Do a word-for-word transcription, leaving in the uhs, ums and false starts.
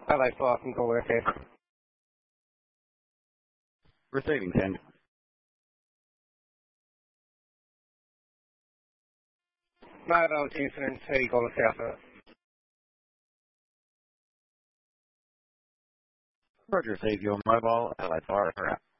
Allied Falcon, go ahead. Receiving ten. nine oh, Houston, say go to South. Roger, save your mobile, Allied Fire.